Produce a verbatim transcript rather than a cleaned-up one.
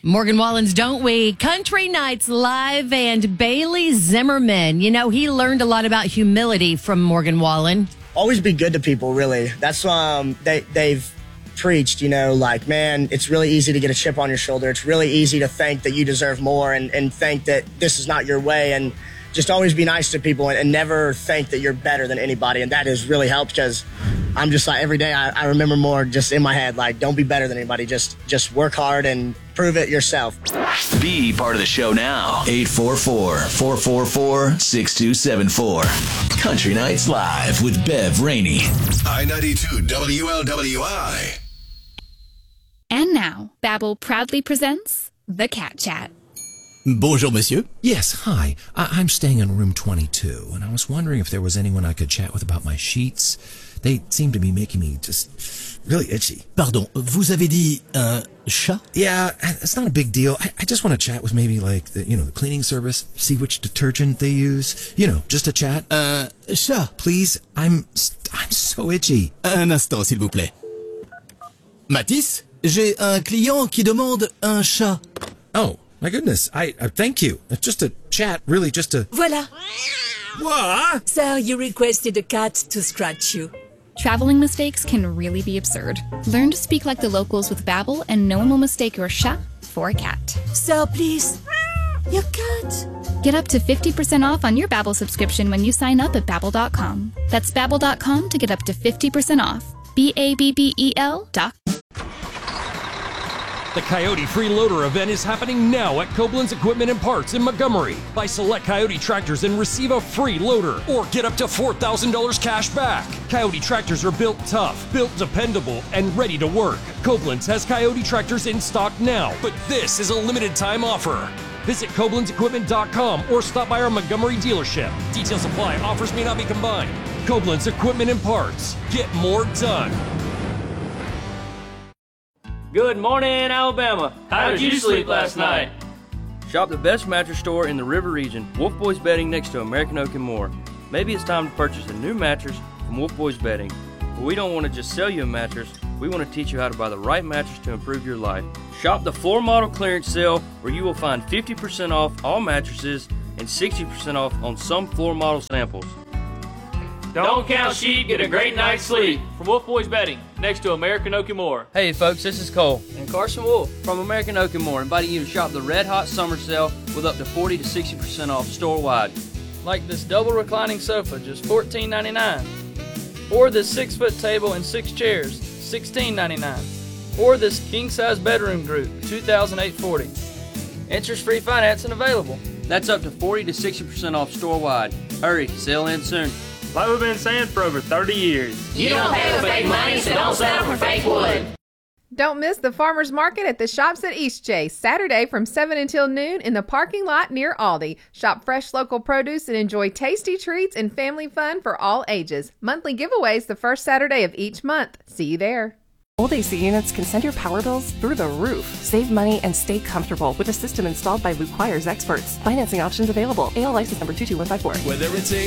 Morgan Wallen's Don't We? Country Nights Live and Bailey Zimmerman. You know, he learned a lot about humility from Morgan Wallen. Always be good to people, really. That's um they they've preached, you know, like, man, it's really easy to get a chip on your shoulder. It's really easy to think that you deserve more and, and think that this is not your way. And just always be nice to people and, and never think that you're better than anybody. And that has really helped because I'm just like every day I, I remember more just in my head, like, don't be better than anybody. Just just work hard and prove it yourself. Be part of the show now. eight four four, four four four, six two seven four. Country Nights Live with Bev Rainey. I ninety-two W L W I. And now, Babbel proudly presents The Cat Chat. Bonjour, monsieur. Yes, hi. I- I'm staying in room twenty-two, and I was wondering if there was anyone I could chat with about my sheets. They seem to be making me just really itchy. Pardon, vous avez dit un chat? Yeah, it's not a big deal. I, I just want to chat with maybe, like, the, you know, the cleaning service, see which detergent they use. You know, just a chat. Un chat? Please, I'm, I'm so itchy. Un instant, s'il vous plaît. Mathis, j'ai un client qui demande un chat. Oh. My goodness, I, I thank you. It's just a chat, really, just a... Voila. What? Sir, you requested a cat to scratch you. Traveling mistakes can really be absurd. Learn to speak like the locals with Babbel, and no one will mistake your chat for a cat. Sir, please. Your cat. Get up to fifty percent off on your Babbel subscription when you sign up at Babbel dot com. That's Babbel dot com to get up to fifty percent off. B A B B E L dot com. The Coyote Freeloader event is happening now at Koblenz Equipment and Parts in Montgomery. Buy select Coyote tractors and receive a free loader or get up to four thousand dollars cash back. Coyote tractors are built tough, built dependable, and ready to work. Koblenz has Coyote tractors in stock now, but this is a limited time offer. Visit Koblenz Equipment dot com or stop by our Montgomery dealership. Details apply. Offers may not be combined. Koblenz Equipment and Parts. Get more done. Good morning, Alabama. How did you sleep last night? Shop the best mattress store in the River Region, Wolf Boys Bedding next to American Oak and More. Maybe it's time to purchase a new mattress from Wolf Boys Bedding. But we don't want to just sell you a mattress, we want to teach you how to buy the right mattress to improve your life. Shop the floor model clearance sale where you will find fifty percent off all mattresses and sixty percent off on some floor model samples. Don't count sheep, get a great night's sleep. From Wolf Boys Bedding, next to American Oak and More. Hey folks, this is Cole and Carson Wolf from American Oak and More, inviting you to shop the Red Hot Summer Sale with up to forty to sixty percent off store-wide. Like this double reclining sofa, just fourteen ninety-nine. Or this six-foot table and six chairs, sixteen ninety-nine. Or this king-size bedroom group, two thousand eight hundred forty dollars. Interest-free financing available. That's up to forty to sixty percent off store-wide. Hurry, sale ends soon. Like we've been saying for over thirty years. You don't pay with fake money, so don't settle for fake wood. Don't miss the farmers market at the Shops at Eastchase, Saturday from seven until noon in the parking lot near Aldi. Shop fresh local produce and enjoy tasty treats and family fun for all ages. Monthly giveaways the first Saturday of each month. See you there. Old A C units can send your power bills through the roof. Save money and stay comfortable with a system installed by Luke Wires experts. Financing options available. A L license number two two one five four. Whether it's a